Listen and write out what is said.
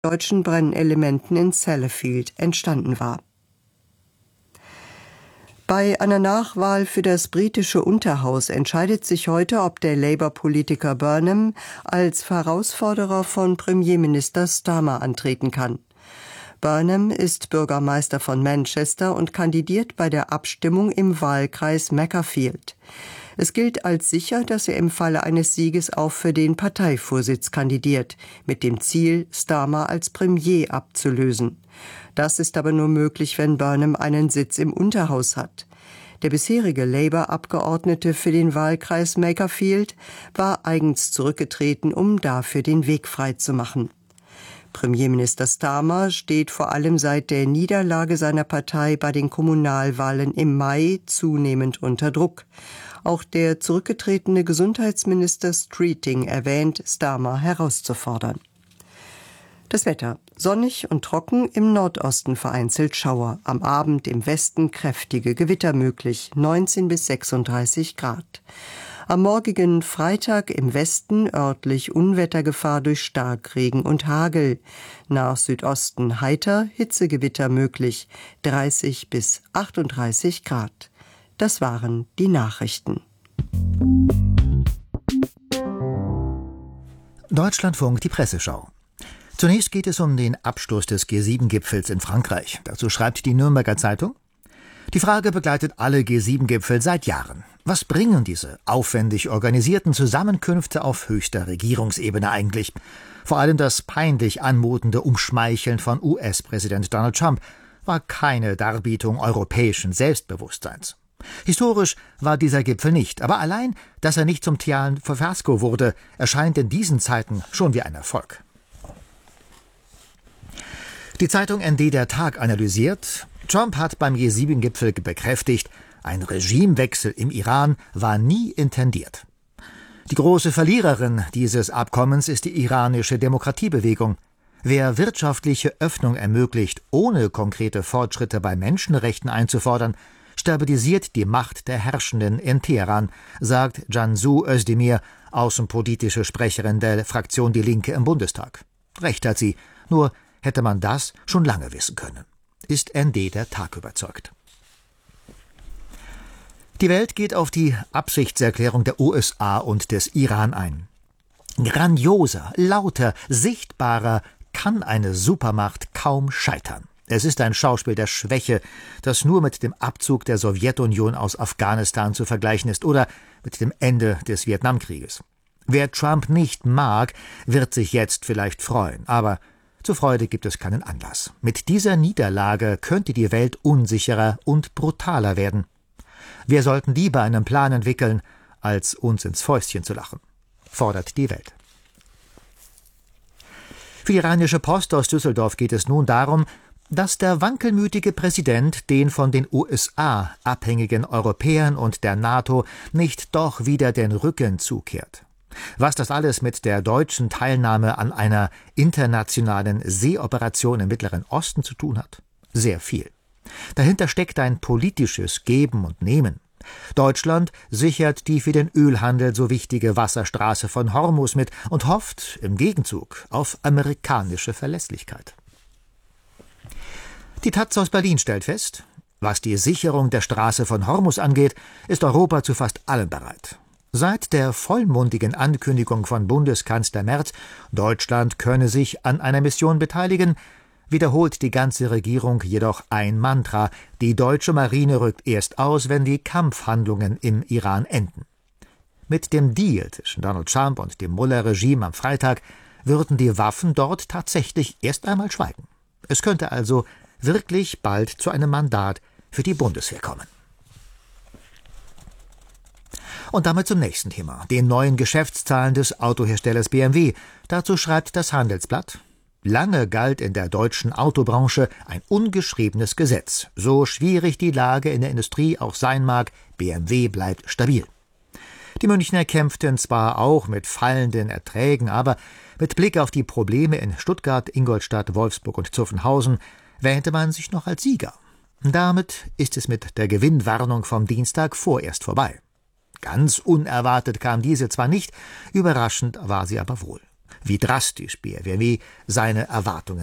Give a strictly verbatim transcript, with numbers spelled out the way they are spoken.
deutschen Brennelementen in Sellafield entstanden war. Bei einer Nachwahl für das britische Unterhaus entscheidet sich heute, ob der Labour-Politiker Burnham als Herausforderer von Premierminister Starmer antreten kann. Burnham ist Bürgermeister von Manchester und kandidiert bei der Abstimmung im Wahlkreis Macclesfield. Es gilt als sicher, dass er im Falle eines Sieges auch für den Parteivorsitz kandidiert, mit dem Ziel, Starmer als Premier abzulösen. Das ist aber nur möglich, wenn Burnham einen Sitz im Unterhaus hat. Der bisherige Labour-Abgeordnete für den Wahlkreis Macclesfield war eigens zurückgetreten, um dafür den Weg freizumachen. Premierminister Starmer steht vor allem seit der Niederlage seiner Partei bei den Kommunalwahlen im Mai zunehmend unter Druck. Auch der zurückgetretene Gesundheitsminister Streeting erwähnt, Starmer herauszufordern. Das Wetter: sonnig und trocken, im Nordosten vereinzelt Schauer. Am Abend im Westen kräftige Gewitter möglich, neunzehn bis sechsunddreißig Grad. Am morgigen Freitag im Westen örtlich Unwettergefahr durch Starkregen und Hagel. Nach Südosten heiter, Hitzegewitter möglich, dreißig bis achtunddreißig Grad. Das waren die Nachrichten. Deutschlandfunk, die Presseschau. Zunächst geht es um den Abschluss des G sieben Gipfels in Frankreich. Dazu schreibt die Nürnberger Zeitung: Die Frage begleitet alle G sieben Gipfel seit Jahren. Was bringen diese aufwendig organisierten Zusammenkünfte auf höchster Regierungsebene eigentlich? Vor allem das peinlich anmutende Umschmeicheln von U S-Präsident Donald Trump war keine Darbietung europäischen Selbstbewusstseins. Historisch war dieser Gipfel nicht, aber allein, dass er nicht zum Tian Fiasco wurde, erscheint in diesen Zeiten schon wie ein Erfolg. Die Zeitung N D Der Tag analysiert: Trump hat beim G sieben Gipfel bekräftigt, ein Regimewechsel im Iran war nie intendiert. Die große Verliererin dieses Abkommens ist die iranische Demokratiebewegung. Wer wirtschaftliche Öffnung ermöglicht, ohne konkrete Fortschritte bei Menschenrechten einzufordern, stabilisiert die Macht der Herrschenden in Teheran, sagt Cansu Özdemir, außenpolitische Sprecherin der Fraktion Die Linke im Bundestag. Recht hat sie, nur hätte man das schon lange wissen können. Ist N D Der Tag überzeugt. Die Welt geht auf die Absichtserklärung der U S A und des Iran ein. Grandioser, lauter, sichtbarer kann eine Supermacht kaum scheitern. Es ist ein Schauspiel der Schwäche, das nur mit dem Abzug der Sowjetunion aus Afghanistan zu vergleichen ist oder mit dem Ende des Vietnamkrieges. Wer Trump nicht mag, wird sich jetzt vielleicht freuen, aber zur Freude gibt es keinen Anlass. Mit dieser Niederlage könnte die Welt unsicherer und brutaler werden. Wir sollten lieber einen Plan entwickeln, als uns ins Fäustchen zu lachen, fordert die Welt. Für die Rheinische Post aus Düsseldorf geht es nun darum, dass der wankelmütige Präsident den von den U S A abhängigen Europäern und der NATO nicht doch wieder den Rücken zukehrt. Was das alles mit der deutschen Teilnahme an einer internationalen Seeoperation im Mittleren Osten zu tun hat? Sehr viel. Dahinter steckt ein politisches Geben und Nehmen. Deutschland sichert die für den Ölhandel so wichtige Wasserstraße von Hormuz mit und hofft im Gegenzug auf amerikanische Verlässlichkeit. Die Taz aus Berlin stellt fest, was die Sicherung der Straße von Hormuz angeht, ist Europa zu fast allem bereit. Seit der vollmundigen Ankündigung von Bundeskanzler Merz, Deutschland könne sich an einer Mission beteiligen, wiederholt die ganze Regierung jedoch ein Mantra: Die deutsche Marine rückt erst aus, wenn die Kampfhandlungen im Iran enden. Mit dem Deal zwischen Donald Trump und dem Mullah-Regime am Freitag würden die Waffen dort tatsächlich erst einmal schweigen. Es könnte also wirklich bald zu einem Mandat für die Bundeswehr kommen. Und damit zum nächsten Thema, den neuen Geschäftszahlen des Autoherstellers B M W. Dazu schreibt das Handelsblatt: Lange galt in der deutschen Autobranche ein ungeschriebenes Gesetz. So schwierig die Lage in der Industrie auch sein mag, B M W bleibt stabil. Die Münchner kämpften zwar auch mit fallenden Erträgen, aber mit Blick auf die Probleme in Stuttgart, Ingolstadt, Wolfsburg und Zuffenhausen wähnte man sich noch als Sieger. Damit ist es mit der Gewinnwarnung vom Dienstag vorerst vorbei. Ganz unerwartet kam diese zwar nicht, überraschend war sie aber wohl. Wie drastisch Blair wäre, wie seine Erwartungen